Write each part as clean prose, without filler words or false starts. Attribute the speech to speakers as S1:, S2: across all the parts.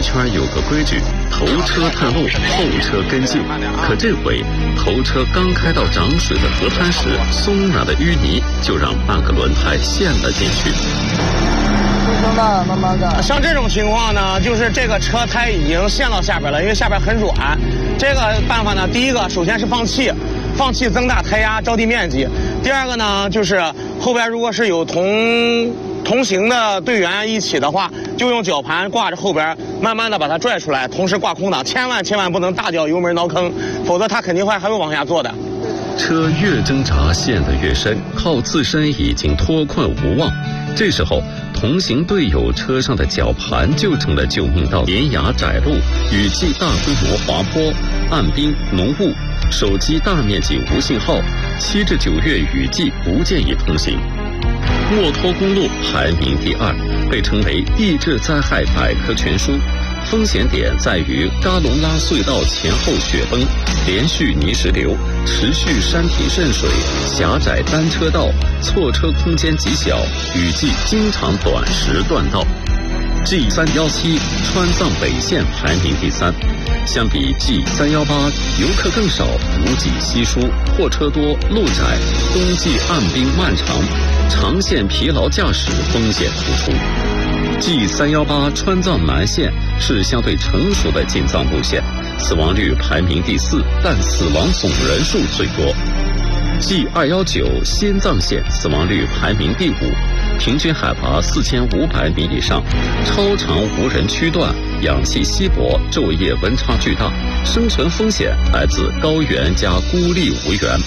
S1: 圈有个规矩，头车探路，后车跟进。可这回头车刚开到涨水的河滩时，松软的淤泥就让半个轮胎陷了进去。
S2: 慢慢的。像这种情况呢，就是这个车胎已经陷到下边了，因为下边很软。这个办法呢，第一个首先是放气增大胎压着地面积。第二个呢，就是后边如果是有同行的队员一起的话，就用绞盘挂着后边，慢慢的把它拽出来，同时挂空挡，千万不能大脚油门挠坑，否则它肯定还会往下坐的。
S1: 车越挣扎陷得越深，靠自身已经脱困无望。这时候，同行队友车上的绞盘就成了救命稻草。连崖窄路、雨季大规模滑坡、暗冰浓雾，手机大面积无信号，7至9月雨季不建议通行。墨脱公路排名第2，被称为地质灾害百科全书。风险点在于嘎隆拉隧道前后雪崩、连续泥石流、持续山体渗水、狭窄单车道、错车空间极小，雨季经常短时断道。G317川藏北线排名第3，相比 G318，游客更少，补给稀疏，货车多，路窄，冬季暗冰漫长，长线疲劳驾驶风险突出。G318川藏南线是相对成熟的进藏路线，死亡率排名第4，但死亡总人数最多。G219新藏线死亡率排名第5，平均海拔4500米以上，超长无人区段，氧气稀薄，昼夜温差巨大，生存风险来自高原加孤立无援。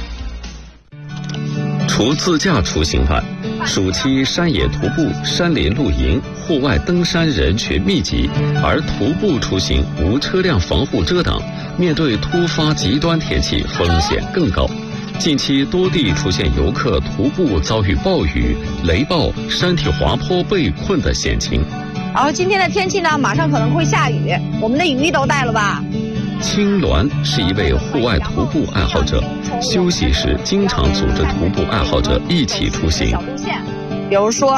S1: 除自驾出行外，暑期山野徒步、山林露营、户外登山人群密集，而徒步出行无车辆防护遮挡，面对突发极端天气风险更高。近期多地出现游客徒步遭遇暴雨、雷暴、山体滑坡被困的险情。
S3: 然后今天的天气呢，马上可能会下雨，我们的雨衣都带了吧？
S1: 青鸾是一位户外徒步爱好者，休息时经常组织徒步爱好者一起出行。
S3: 小路线，比如说